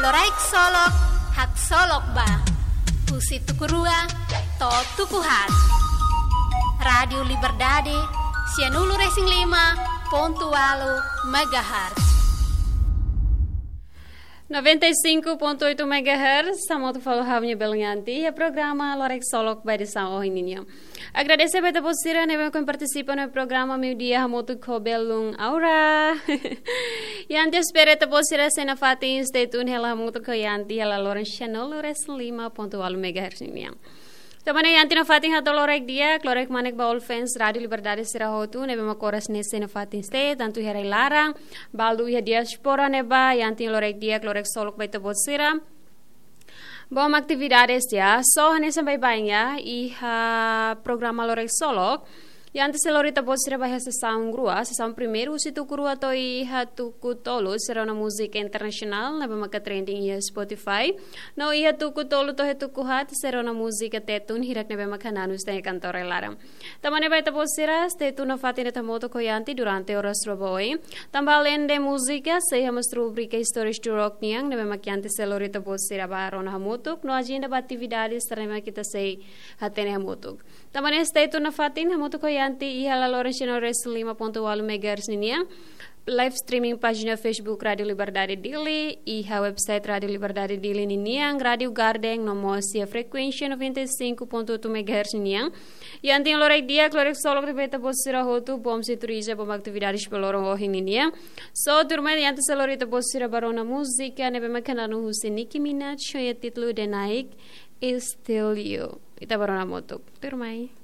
Loraik solok, hak solok ba. Pusi tukurua, to tukuhat. Radio Liberdade, Sianulu Racing 5.8 MHz. 95.8 MHz, Samoto Falo Havnya Belanganti, o programa Lorek Solok by São Ohininha. Agradecer a você que participa no programa Meu Dia Hamoto Kobelung Aura. E antes espera te você na fatin stay tuned ela Hamoto Koyanti ela Loren Channel Lores 5.8 MHz niya. Tamane yanti na fatin hato lorek dia, lorek manek baul fans Radio Liberdade sira hotu nebe makoras nese na fatin stay tantu herai larang baldu ya diaspora neba yanti lorek dia, lorek solok baita bosira. Bom atividades ya, so hanesa baibanha iha programa lorek solok. E antes de lorita bosira vai sessão grua, sessão primeiro se tu grua to iha tuku tolo será uma música internacional na bama trending ia Spotify. No iha tuku tolo to tuku hat será uma música tetun hirak na bama kananus tem cantora larang. Tamane vai ta bosira tetun na fatina tamoto koyanti durante horas roboi. Tambalen de música se hamos rubrica stories to rock niang na bama kianti se lorita bosira baron hamutuk no agenda atividades tarema kita sei hatene hamutuk. Tamane tetun na fatin hamutuk koyanti iha la Loren Channel 5.8 MHz niya. Live streaming página Facebook Radio Liberdade Dili, iha website Radio Liberdade Dili niya, Radio Garden nomosia frequência 95.8 MHz niya. E anting lorek dia, lorek solok de beta bosira hotu, bom se turiza bom atividades pelorong ohin niya. So turma yanti se lorita bosira barona música, nebe makananu husin Nicki Minaj, shoya titlu de naik is still you. Ita barona motok. Turmai.